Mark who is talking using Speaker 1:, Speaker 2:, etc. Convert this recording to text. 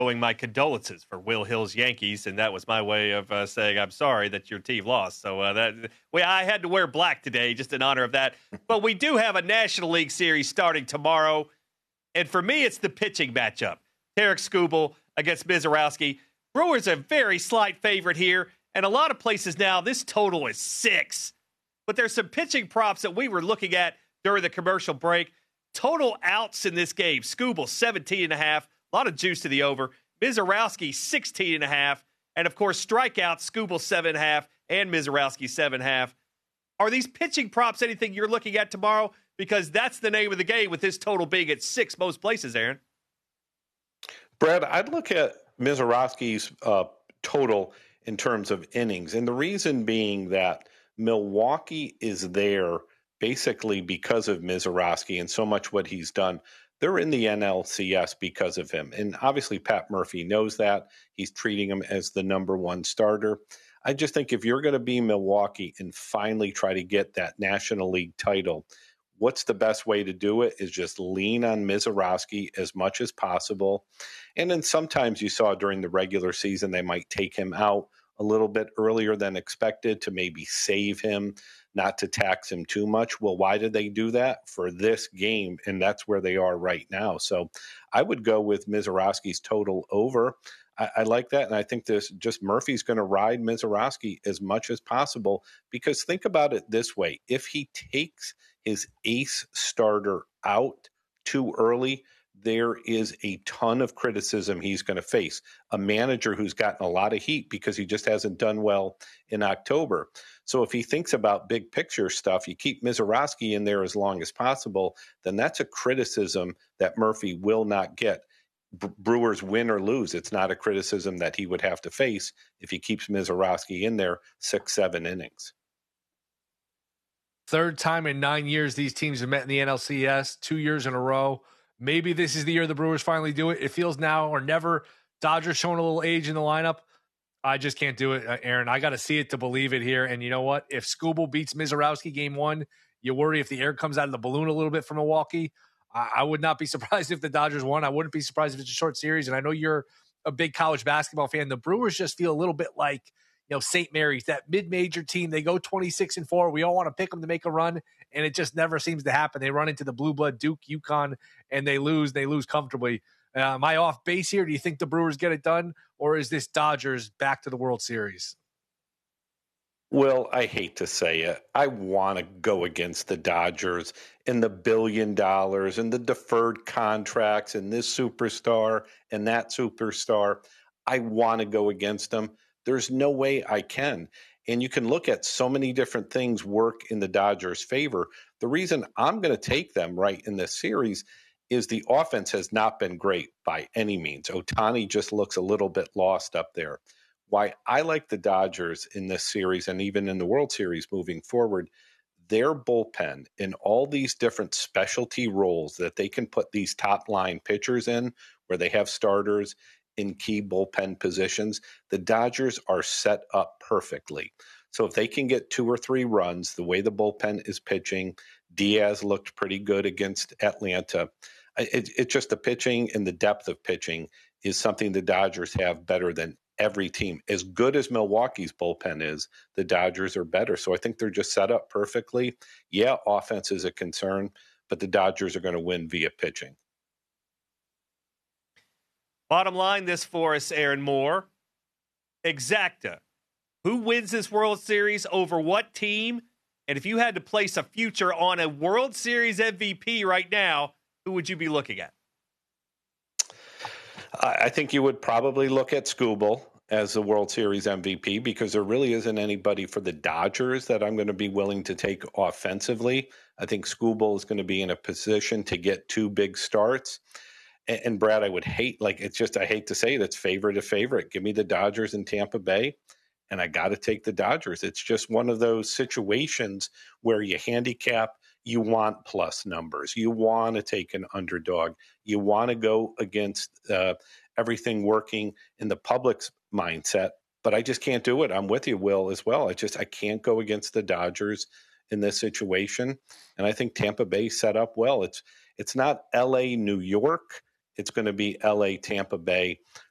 Speaker 1: showing my condolences for Will Hill's Yankees, and that was my way of saying I'm sorry that your team lost. So I had to wear black today just in honor of that. But we do have a National League Series starting tomorrow, and for me, it's the pitching matchup. Tarik Skubal against Misiorowski. Brewers a very slight favorite here, and a lot of places now this total is 6. But there's some pitching props that we were looking at during the commercial break. Total outs in this game: Skubal 17.5, a lot of juice to the over. Misiorowski 16.5, and of course strikeouts: Skubal 7.5 and Misiorowski 7.5. Are these pitching props anything you're looking at tomorrow? Because that's the name of the game with this total being at 6 most places, Aaron.
Speaker 2: Brad, I'd look at Misiorowski's total in terms of innings. And the reason being that Milwaukee is there basically because of Misiorowski and so much what he's done. They're in the NLCS because of him. And obviously Pat Murphy knows that. He's treating him as the number one starter. I just think if you're going to be Milwaukee and finally try to get that National League title, what's the best way to do it is just lean on Misiorowski as much as possible. And then sometimes you saw during the regular season, they might take him out a little bit earlier than expected to maybe save him, not to tax him too much. Well, why did they do that? For this game, and that's where they are right now. So I would go with Misiorowski's total over. I like that, and I think this just Murphy's going to ride Misiorowski as much as possible, because think about it this way. If he takes his ace starter out too early, there is a ton of criticism he's going to face. A manager who's gotten a lot of heat because he just hasn't done well in October. So if he thinks about big picture stuff, you keep Misiorowski in there as long as possible, then that's a criticism that Murphy will not get. Brewers win or lose, it's not a criticism that he would have to face if he keeps Misiorowski in there 6-7 innings.
Speaker 3: Third time in 9 years these teams have met in the NLCS, 2 years in a row. Maybe this is the year the Brewers finally do it. It feels now or never. Dodgers showing a little age in the lineup. I just can't do it, Aaron. I got to see it to believe it here. And you know what? If Skubal beats Misiorowski game 1, you worry if the air comes out of the balloon a little bit for Milwaukee. I would not be surprised if the Dodgers won. I wouldn't be surprised if it's a short series. And I know you're a big college basketball fan. The Brewers just feel a little bit like, St. Mary's, that mid-major team. They go 26-4. We all want to pick them to make a run, and it just never seems to happen. They run into the blue blood Duke, UConn, and they lose. They lose comfortably. Am I off base here? Do you think the Brewers get it done, or is this Dodgers back to the World Series?
Speaker 2: Well, I hate to say it. I want to go against the Dodgers and the $1 billion and the deferred contracts and this superstar and that superstar. I want to go against them. There's no way I can. And you can look at so many different things work in the Dodgers' favor. The reason I'm going to take them right in this series is the offense has not been great by any means. Ohtani just looks a little bit lost up there. Why I like the Dodgers in this series and even in the World Series moving forward, their bullpen in all these different specialty roles that they can put these top line pitchers in, where they have starters in key bullpen positions, the Dodgers are set up perfectly. So if they can get 2 or 3 runs, the way the bullpen is pitching, Diaz looked pretty good against Atlanta. It's just the pitching and the depth of pitching is something the Dodgers have better than every team. As good as Milwaukee's bullpen is, the Dodgers are better. So I think they're just set up perfectly. Yeah, offense is a concern, but the Dodgers are going to win via pitching.
Speaker 1: Bottom line this for us, Aaron Moore. Exacta. Who wins this World Series over what team? And if you had to place a future on a World Series MVP right now, who would you be looking at?
Speaker 2: I think you would probably look at Skubal as the World Series MVP, because there really isn't anybody for the Dodgers that I'm going to be willing to take offensively. I think Skubal is going to be in a position to get 2 big starts. And Brad, I would hate, I hate to say it, it's favorite to favorite. Give me the Dodgers in Tampa Bay, and I got to take the Dodgers. It's just one of those situations where you handicap, you want plus numbers. You want to take an underdog. You want to go against everything working in the public's mindset, but I just can't do it. I'm with you, Will, as well. I can't go against the Dodgers in this situation. And I think Tampa Bay set up well. It's not LA, New York. It's going to be LA, Tampa Bay